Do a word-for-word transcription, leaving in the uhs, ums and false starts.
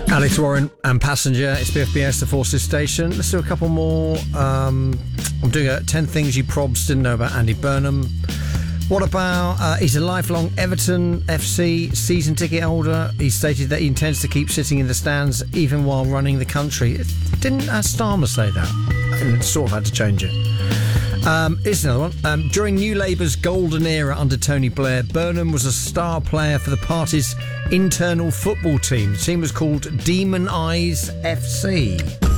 Alex Warren and Passenger. It's B F B S, the Forces Station. Let's do a couple more. Um, I'm doing a ten things you probs didn't know about Andy Burnham. What about, uh, he's a lifelong Everton F C season ticket holder. He stated that he intends to keep sitting in the stands even while running the country. Didn't uh, Starmer say that? And sort of had to change it. Um, here's another one. Um, during New Labour's golden era under Tony Blair, Burnham was a star player for the party's internal football team. The team was called Demon Eyes F C.